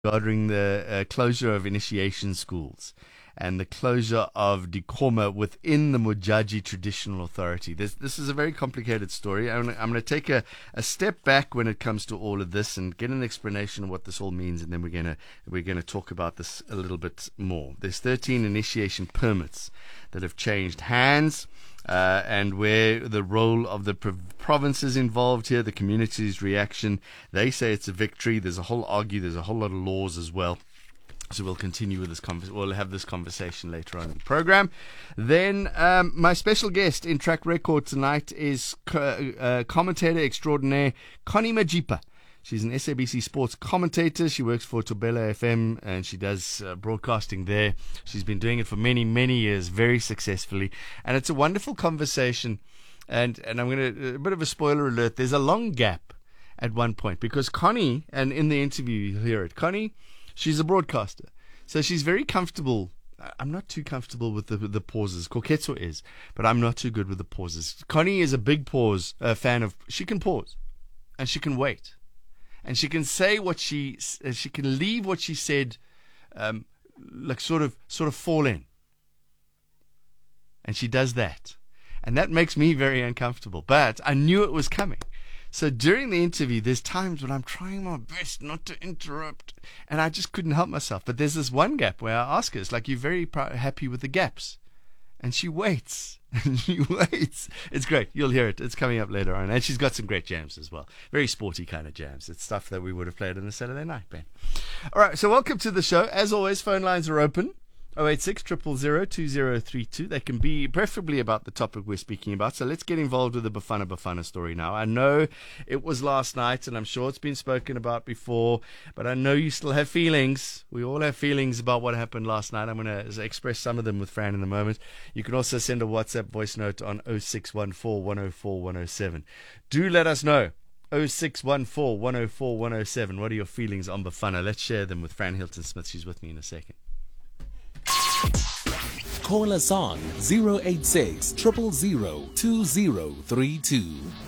regarding the closure of initiation schools and the closure of Dikoma within the Mujaji Traditional Authority. This is a very complicated story. I'm going to take a step back when it comes to all of this and get an explanation of what this all means, and then we're going to talk about this a little bit more. There's 13 initiation permits that have changed hands. And where the role of the provinces involved here, the community's reaction, they say it's a victory. There's a whole lot of laws as well. So we'll continue with this we'll have this conversation later on in the program. Then my special guest in Track Record tonight is commentator extraordinaire Connie Majipa. She's an SABC sports commentator. She works for Tobela FM and she does broadcasting there. She's been doing it for many, many years, very successfully. And it's a wonderful conversation. And I'm going to, a bit of a spoiler alert, there's a long gap at one point because Connie, and in the interview you'll hear it, Connie, she's a broadcaster. So she's very comfortable. I'm not too comfortable with the pauses. Koketso is, but I'm not too good with the pauses. Connie is a big pause fan of, she can pause and she can wait. And she can say what she can leave what she said, like sort of fall in. And she does that. And that makes me very uncomfortable. But I knew it was coming. So during the interview, there's times when I'm trying my best not to interrupt. And I just couldn't help myself. But there's this one gap where I ask her, it's like, you're very happy with the gaps. And she waits. And she waits. It's great. You'll hear it. It's coming up later on. And she's got some great jams as well. Very sporty kind of jams. It's stuff that we would have played on a Saturday night, Ben. All right. So welcome to the show. As always, phone lines are open. 086 000 2032. They can be preferably about the topic we're speaking about. So let's get involved with the Bafana story now. I know it was last night, and I'm sure it's been spoken about before, but I know you still have feelings. We all have feelings about what happened last night. I'm going to express some of them with Fran in a moment. You can also send a WhatsApp voice note on 0614 104 107. Do let us know. 0614 104 107. What are your feelings on Bafana? Let's share them with Fran Hilton-Smith. She's with me in a second. Call us on 086 000 2032.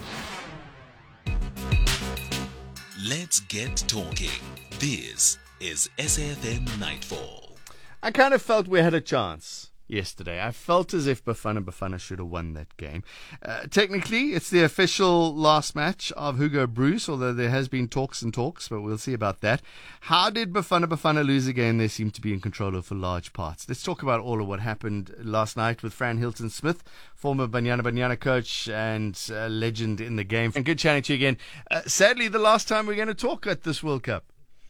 Let's get talking. This is SAFM Nightfall. I kind of felt we had a chance yesterday. I felt as if Bafana should have won that game. Technically, it's the official last match of Hugo Bruce, although there has been talks, but we'll see about that. How did Bafana lose a game they seem to be in control of for large parts? Let's talk about all of what happened last night with Fran Hilton-Smith, former Banyana coach and legend in the game. And good chatting to you again. Sadly, the last time we're going to talk at this World Cup.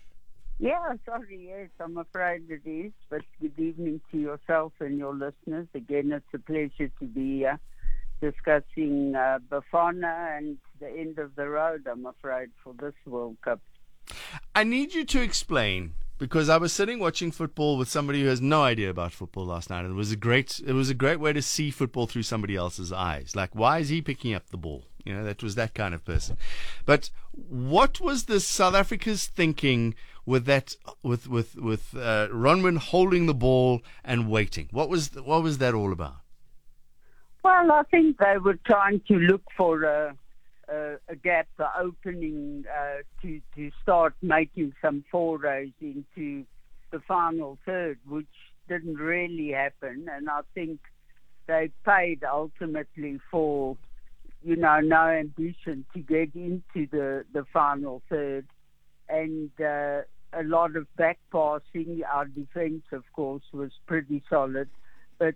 Yeah, sorry, yes, I'm afraid it is. But good evening to yourself and your listeners. Again, it's a pleasure to be discussing Bafana and the end of the road, I'm afraid, for this World Cup. I need you to explain, because I was sitting watching football with somebody who has no idea about football last night, and it was a great way to see football through somebody else's eyes. Like, why is he picking up the ball? You know, that was that kind of person. But what was the South Africa's thinking with that, with Ronwen holding the ball and waiting? What was that all about? Well, I think they were trying to look for a gap, the opening to start making some forays into the final third, which didn't really happen. And I think they paid ultimately for, no ambition to get into the final third. And a lot of back passing. Our defense, of course, was pretty solid. But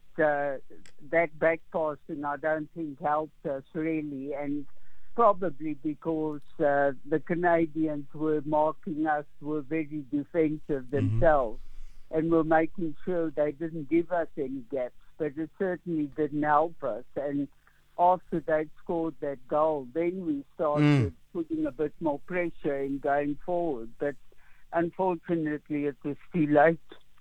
that back passing, I don't think helped us really. And probably because the Canadians were marking us, were very defensive themselves, and were making sure they didn't give us any gaps. But it certainly didn't help us. And after they'd scored that goal, then we started putting a bit more pressure in going forward. But unfortunately, it was too late.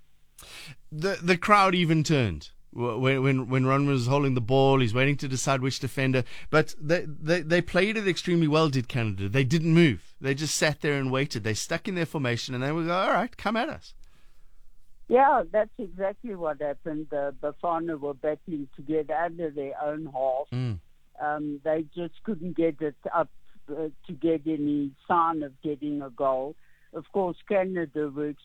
The crowd even turned. When Ron was holding the ball, he's waiting to decide which defender. But they played it extremely well, did Canada. They didn't move. They just sat there and waited. They stuck in their formation, and they were all right, come at us. Yeah, that's exactly what happened. Bafana were battling to get under their own half. They just couldn't get it up to get any sign of getting a goal. of course, Canada works